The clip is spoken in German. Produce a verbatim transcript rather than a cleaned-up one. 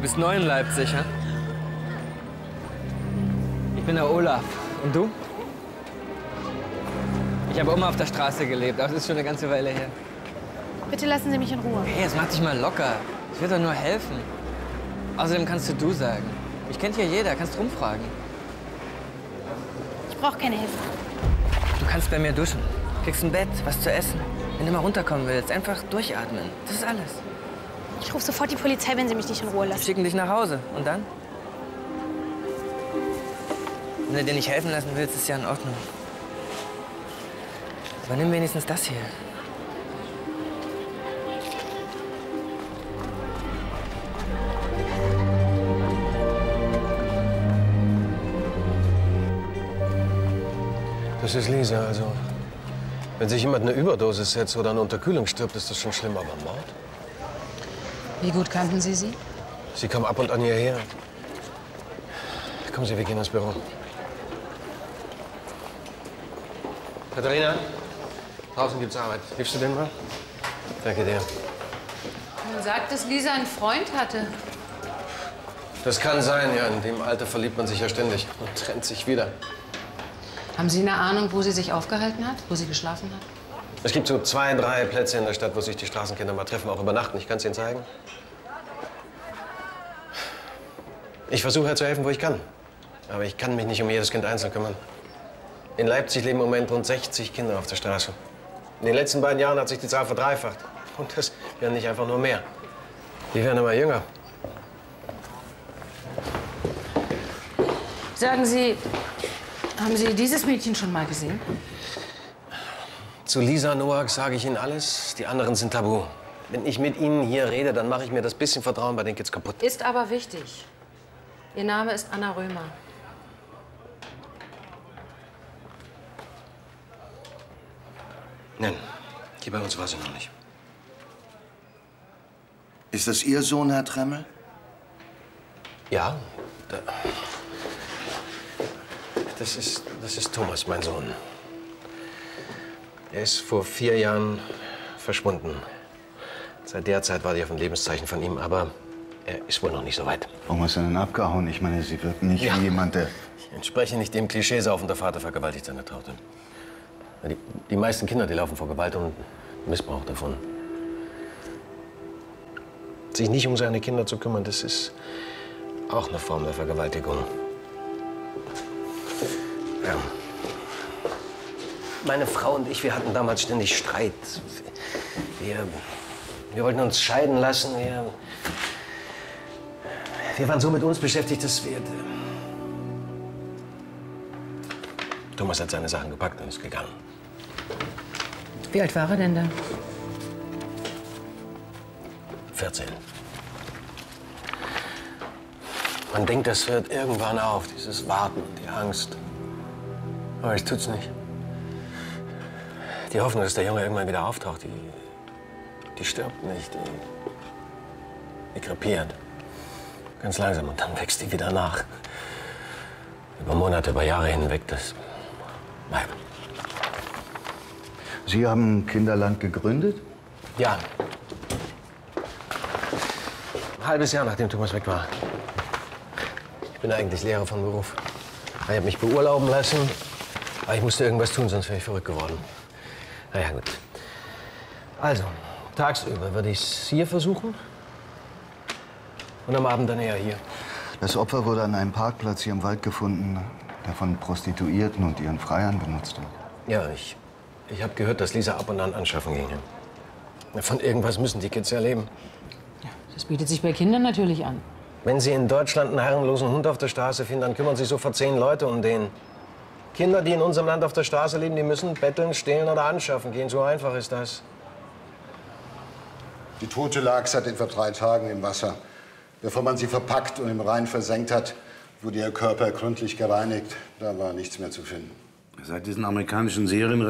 bist neu in Leipzig, hä? Ich bin der Olaf. Und du? Ich habe immer auf der Straße gelebt, aber es ist schon eine ganze Weile her. Bitte lassen Sie mich in Ruhe. Hey, jetzt mach dich mal locker. Ich will doch nur helfen. Außerdem kannst du du sagen. Ich kennt hier jeder, kannst rumfragen. Ich brauche keine Hilfe. Du kannst bei mir duschen. Kriegst ein Bett, was zu essen. Wenn du mal runterkommen willst, einfach durchatmen. Das ist alles. Ich rufe sofort die Polizei, wenn Sie mich nicht in Ruhe Die lassen. schicken dich nach Hause. Und dann? Wenn du dir nicht helfen lassen willst, ist ja in Ordnung. Aber nimm wenigstens das hier. Das ist Lisa, also. Wenn sich jemand eine Überdosis setzt oder eine Unterkühlung stirbt, ist das schon schlimm, aber Mord? Wie gut kannten Sie sie? Sie kam ab und an hierher. Kommen Sie, wir gehen ins Büro. Katharina, draußen gibt's Arbeit. Hilfst du denn mal? Danke dir. Man sagt, dass Lisa einen Freund hatte. Das kann sein, ja. In dem Alter verliebt man sich ja ständig und trennt sich wieder. Haben Sie eine Ahnung, wo sie sich aufgehalten hat, wo sie geschlafen hat? Es gibt so zwei, drei Plätze in der Stadt, wo sich die Straßenkinder mal treffen, auch übernachten. Ich kann es Ihnen zeigen. Ich versuche ja zu helfen, wo ich kann. Aber ich kann mich nicht um jedes Kind einzeln kümmern. In Leipzig leben im Moment rund sechzig Kinder auf der Straße. In den letzten beiden Jahren hat sich die Zahl verdreifacht. Und das werden nicht einfach nur mehr. Die werden immer jünger. Sagen Sie, haben Sie dieses Mädchen schon mal gesehen? Zu Lisa Noack sage ich Ihnen alles. Die anderen sind tabu. Wenn ich mit Ihnen hier rede, dann mache ich mir das bisschen Vertrauen bei den Kids kaputt. Ist aber wichtig. Ihr Name ist Anna Römer. Nein, hier bei uns war sie noch nicht. Ist das Ihr Sohn, Herr Tremmel? Ja, da, das ist, das ist Thomas, mein Sohn. Er ist vor vier Jahren verschwunden. Seit der Zeit warte ich auf ein Lebenszeichen von ihm, aber er ist wohl noch nicht so weit. Warum ist er denn abgehauen? Ich meine, Sie wirken nicht Ja. wie jemand, der... Ich entspreche nicht dem Klischee, saufender Vater vergewaltigt seine Tochter. Die, die meisten Kinder, die laufen vor Gewalt und Missbrauch davon. Sich nicht um seine Kinder zu kümmern, das ist auch eine Form der Vergewaltigung. Ja. Meine Frau und ich, wir hatten damals ständig Streit. Wir, wir wollten uns scheiden lassen. Wir, wir waren so mit uns beschäftigt, dass wir... Thomas hat seine Sachen gepackt und ist gegangen. Wie alt war er denn da? vierzehn. Man denkt, das hört irgendwann auf, dieses Warten und die Angst. Aber es tut's nicht. Die Hoffnung, dass der Junge irgendwann wieder auftaucht, die, die stirbt nicht, die, die krepiert. Ganz langsam und dann wächst die wieder nach. Über Monate, über Jahre hinweg, das... Nein. Sie haben Kinderland gegründet? Ja. Ein halbes Jahr, nachdem Thomas weg war. Ich bin eigentlich Lehrer von Beruf. Ich habe mich beurlauben lassen, aber ich musste irgendwas tun, sonst wäre ich verrückt geworden. Na ja, gut. Also, tagsüber würde ich es hier versuchen und am Abend dann eher hier. Das Opfer wurde an einem Parkplatz hier im Wald gefunden, der von Prostituierten und ihren Freiern benutzt wird. Ja, ich, ich habe gehört, dass Lisa ab und an anschaffen ging. Von irgendwas müssen die Kids ja leben. Das bietet sich bei Kindern natürlich an. Wenn sie in Deutschland einen herrenlosen Hund auf der Straße finden, dann kümmern sich sofort zehn Leute um den. Kinder, die in unserem Land auf der Straße leben, die müssen betteln, stehlen oder anschaffen gehen. So einfach ist das. Die Tote lag seit etwa drei Tagen im Wasser. Bevor man sie verpackt und im Rhein versenkt hat, wurde ihr Körper gründlich gereinigt. Da war nichts mehr zu finden. Seit diesen amerikanischen Serien